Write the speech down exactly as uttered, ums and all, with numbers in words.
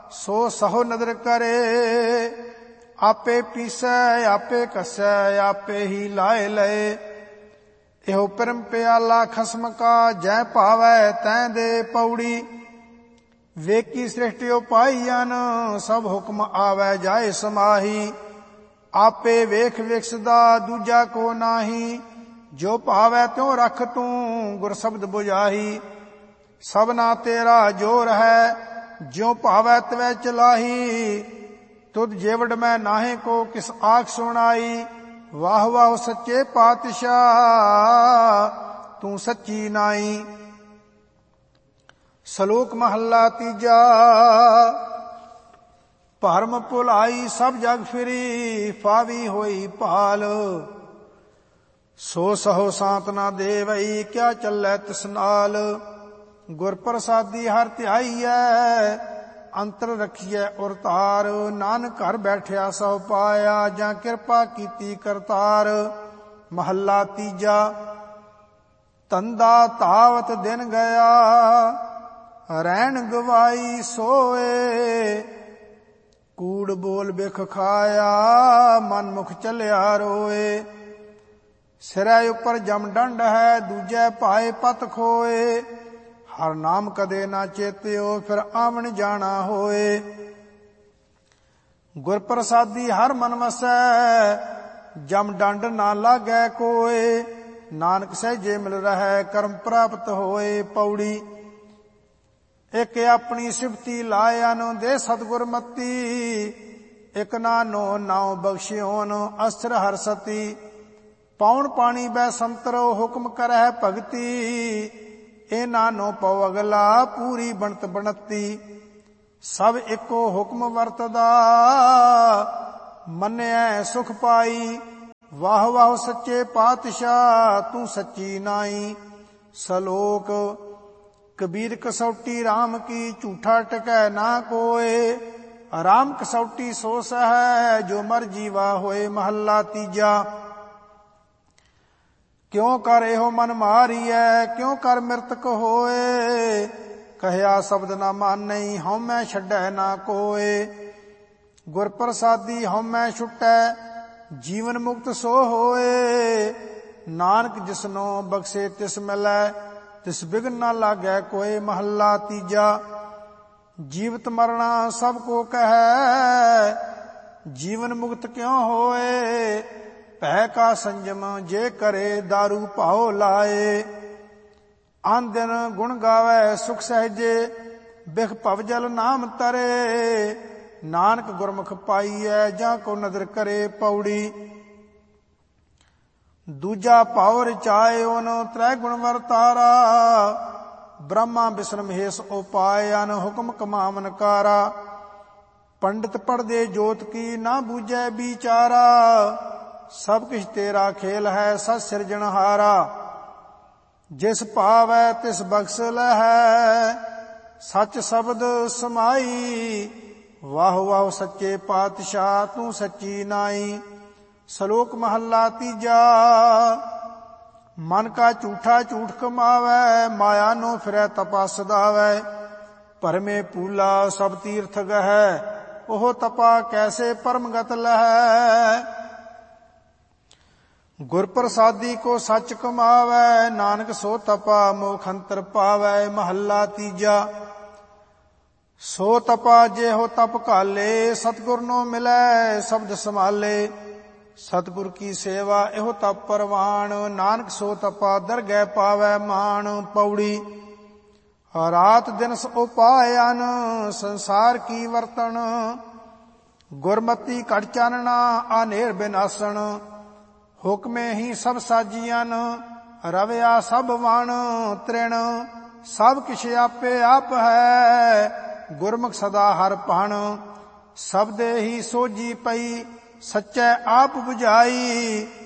ਸੋ ਸਹੁ ਨਦਰ ਕਰੇ। ਆਪੇ ਪੀਸੈ ਆਪੇ ਕੱਸੈ ਆਪੇ ਹੀ ਲਾਏ ਲਏ। ਇਹੋ ਪਰਮ ਪਿਆਲਾ ਖਸਮ ਕਾ ਜੈ ਭਾਵੈ ਤੈਂ ਦੇ ਪੌੜੀ। ਵੇਖੀ ਸ੍ਰਿਸ਼ਟਿ ਉਪਾਈਅਨ ਸਭ ਹੁਕਮ ਆਵੈ ਜਾਏ ਸਮਾਹੀ। ਆਪੇ ਵੇਖ ਵਿਕਸਦਾ ਦੂਜਾ ਕੋ ਨਾਹੀ। ਜੋ ਭਾਵੈ ਤਿਉ ਰਖ ਤੂੰ ਗੁਰ ਸ਼ਬਦ ਬੁਝਾਹੀ। ਸਭਨਾ ਤੇਰਾ ਜੋਰ ਹੈ ਜਿਉ ਭਾਵੈ ਤਵੈ ਚਲਾਹੀ। ਤੁਧ ਜੇਵੜ ਮੈਂ ਨਾਹੇ ਕੋ ਕਿਸ ਆਖ ਸੁਣਾਈ। ਵਾਹ ਵਾਹ ਸੱਚੇ ਪਾਤਸ਼ਾਹ ਤੂੰ ਸੱਚੀ ਨਾਈ। ਸ਼ਲੋਕ ਮਹੱਲਾ ਤੀਜਾ। ਭਰਮ ਭੁਲਾਈ ਸਭ ਜਗ ਫਿਰੀ ਫਾਵੀ ਹੋਈ ਭਾਲ। ਸੋ ਸਹੁ ਸਾਤ ਨਾ ਦੇਵਈ ਕਿਆ ਚੱਲੈ ਤਿਸ ਨਾਲ। ਗੁਰ ਪ੍ਰਸਾਦੀ ਹਰ ਧਿਆਈਐ ਅੰਤਰ ਰਖੀਐ ਉਰ ਧਾਰ। ਨਾਨਕ ਘਰ ਬੈਠਿਆ ਸਭ ਪਾਇਆ ਜਾਂ ਕਿਰਪਾ ਕੀਤੀ ਕਰਤਾਰ। ਮਹੱਲਾ ਤੀਜਾ। ਧੰਦਾ ਧਾਵਤ ਦਿਨ ਗਿਆ ਰਹਿਣ ਗਵਾਈ ਸੋਏ। ਕੂੜ ਬੋਲ ਬਿਖ ਖਾਇਆ ਮਨ ਮੁਖ ਚੱਲਿਆ ਰੋਏ। ਸਿਰੈ ਉੱਪਰ ਜਮ ਡੰਡ ਹੈ ਦੂਜੈ ਭਾਏ ਪਤ ਖੋਏ। ਹਰ ਨਾਮ ਕਦੇ ਨਾ ਚੇਤਿਓ ਫਿਰ ਆਵਣ ਜਾਣਾ ਹੋਏ। ਗੁਰ ਪ੍ਰਸਾਦੀ ਹਰ ਮਨ ਵਸੈ ਜਮ ਡੰਡ ਨਾ ਲਾਗੈ ਕੋਏ। ਨਾਨਕ ਸਹਿਜੇ ਮਿਲ ਰਹੈ ਕਰਮ ਪ੍ਰਾਪਤ ਹੋਏ। ਪੌੜੀ। ਇਕ ਆਪਣੀ ਸਿਫਤੀ ਲਾਇਆਨ ਦੇ ਸਤਿਗੁਰ ਮਤੀ। ਇਕ ਨਾਨੋ ਨਾਉ ਬਖਸ਼ਿਓਨ ਅਸਰ ਹਰ ਸਤੀ। ਪੌਣ ਪਾਣੀ ਬੈ ਸੰਤਰੋ ਹੁਕਮ ਕਰਹਿ ਭਗਤੀ। ਇਹ ਨਾਨੋ ਪਉ ਅਗਲਾ ਪੂਰੀ ਬਣਤ ਬਣਤੀ। ਸਭ ਇੱਕੋ ਹੁਕਮ ਵਰਤਦਾ ਮੰਨਿਐ ਸੁਖ ਪਾਈ। ਵਾਹ ਵਾਹ ਸੱਚੇ ਪਾਤਸ਼ਾਹ ਤੂੰ ਸੱਚੀ ਨਾਈ। ਸ਼ਲੋਕ। ਕਬੀਰ ਕਸੌਟੀ ਰਾਮ ਕੀ ਝੂਠਾ ਟਕੈ ਨਾ ਕੋਏ। ਰਾਮ ਕਸੌਟੀ ਸੋ ਸਹੈ ਜੋ ਮਰ ਜੀਵਾ ਹੋਏ। ਮਹੱਲਾ ਤੀਜਾ। ਕਿਉ ਕਰ ਇਹੋ ਮਨ ਮਾਰੀਐ ਕਿਉ ਕਰ ਮਿਰਤਕ ਹੋਏ। ਕਹਿਆ ਸ਼ਬਦ ਨਾ ਮਾਨਈ ਹਉਮੈ ਛੱਡੈ ਨਾ ਕੋਏ। ਗੁਰ ਪ੍ਰਸਾਦੀ ਹਉਮੈ ਛੁਟੈ ਜੀਵਨ ਮੁਕਤ ਸੋ ਹੋਏ। ਨਾਨਕ ਜਿਸਨੋ ਬਖਸ਼ੇ ਤਿਸ ਮਿਲੈ ਤਿਸ ਬਿਘਨ ਨਾ ਲਾਗੈ ਕੋਏ। ਮਹੱਲਾ ਤੀਜਾ। ਜੀਵਤ ਮਰਣਾ ਸਭ ਕੋ ਕਹੈ ਜੀਵਨ ਮੁਕਤ ਕਿਉ ਹੋਏ। ਭੈ ਕਾ ਸੰਜਮ ਜੇ ਕਰੇ ਦਾਰੂ ਭਾਉ ਲਾਏ। ਆਨ ਦਿਨ ਗੁਣ ਗਾਵੈ ਸੁਖ ਸਹਿਜੇ ਬਿਖ ਭਵ ਜਲ ਨਾਮ ਤਰੇ। ਨਾਨਕ ਗੁਰਮੁਖ ਪਾਈਐ ਜਾਂ ਕੋ ਨਦਰ ਕਰੇ। ਪੌੜੀ। ਦੂਜਾ ਭਾਉ ਰਚਾਏ ਓਨ ਤ੍ਰੈ ਗੁਣ ਵਰਤਾਰਾ। ਬ੍ਰਹਮਾ ਵਿਸ਼ਨ ਮਹੇਸ਼ ਉਪਾਇਨ ਹੁਕਮ ਕਮਾਵਨ ਕਾਰਾ। ਪੰਡਿਤ ਪੜਦੇ ਜੋਤ ਕੀ ਨਾ ਬੂਝੈ ਵਿਚਾਰਾ। ਸਭ ਕਿਛ ਤੇਰਾ ਖੇਲ ਹੈ ਸਤ ਸਿਰਜਣਹਾਰਾ। ਜਿਸ ਭਾਵੈ ਤਿਸ ਬਖਸ਼ ਲਹੈ ਸੱਚ ਸ਼ਬਦ ਸਮਾਈ। ਵਾਹ ਵਾਹ ਸੱਚੇ ਪਾਤਸ਼ਾਹ ਤੂੰ ਸੱਚੀ ਨਾਈ। ਸ਼ਲੋਕ ਮਹੱਲਾ ਤੀਜਾ। ਮਨ ਕਾ ਝੂਠਾ ਝੂਠ ਕਮਾਵੈ ਮਾਇਆ ਨੋ ਫਿਰੈ ਤਪਾ ਸਦਾਵੈ। ਭਰਮੇ ਪੂਲਾ ਸਭ ਤੀਰਥ ਗਹੈ ਉਹ ਤਪਾ ਕੈਸੇ ਪਰਮਗਤ ਲਹੈ। ਗੁਰ ਪ੍ਰਸਾਦੀ ਕੋ ਸੱਚ ਕਮਾਵੈ ਨਾਨਕ ਸੋ ਤਪਾ ਮੋਖ ਅੰਤਰ ਪਾਵੈ। ਮਹੱਲਾ ਤੀਜਾ। ਸੋ ਤਪਾ ਜਿਹੋ ਤਪ ਘਾਲੇ ਸਤਿਗੁਰ ਨੋ ਮਿਲੈ ਸ਼ਬਦ ਸਮਾਲੇ। ਸਤਿਗੁਰ ਕੀ ਸੇਵਾ ਇਹੋ ਤਪ ਪਰਵਾਣ ਨਾਨਕ ਸੋ ਤਪਾ ਦਰਗਹਿ ਪਾਵੈ ਮਾਣ। ਪੌੜੀ। ਰਾਤ ਦਿਨ ਉਪਾਇਨ ਸੰਸਾਰ ਕੀ ਵਰਤਣ। ਗੁਰਮਤੀ ਘਟ ਚਾਨਣਾ ਆਨੇਰ ਬਿਨਾਸਣ। ਹੁਕਮੇ ਹੀ ਸਭ ਸਾਜੀਅਨ ਰਵਿਆ ਸਭ ਵਣ ਤ੍ਰਿਣ। ਸਭ ਕਿਛ ਆਪੇ ਆਪ ਹੈ ਗੁਰਮੁਖ ਸਦਾ ਹਰ ਭਣ। ਸਬਦੇ ਹੀ ਸੋਝੀ ਪਈ ਸੱਚੈ ਆਪ ਬੁਝਾਈ।